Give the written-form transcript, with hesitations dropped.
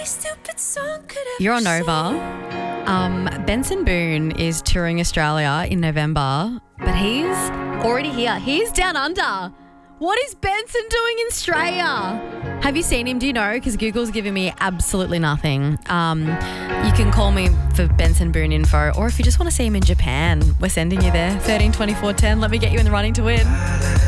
You're on Nova. Benson Boone is touring Australia in November, but he's already here. He's down under. What is Benson doing in Australia? Have you seen him? Do you know? Because Google's giving me absolutely nothing. You can call me for Benson Boone info, or if you just want to see him in Japan, we're sending you there. 13 24 10. Let me get you in the running to win.